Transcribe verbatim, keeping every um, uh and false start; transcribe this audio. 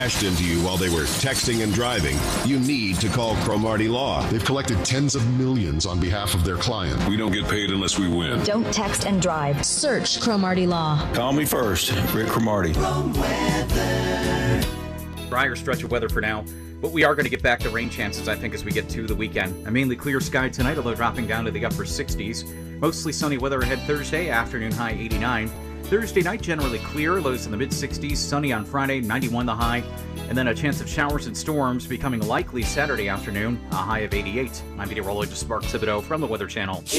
Cashed into you while they were texting and driving, you need to call Cromartie Law. They've collected tens of millions on behalf of their client. We don't get paid unless we win. Don't text and drive. Search Cromartie Law. Call me first, Rick Cromartie. Drier stretch of weather for now, but we are going to get back to rain chances, I think, as we get to the weekend. A mainly clear sky tonight, although dropping down to the upper sixties. Mostly sunny weather ahead Thursday, afternoon high eighty-nine. Thursday night, generally clear, lows in the mid-sixties. Sunny on Friday, ninety-one the high. And then a chance of showers and storms becoming likely Saturday afternoon, a high of eighty-eight. I'm meteorologist Mark Thibodeau from the Weather Channel.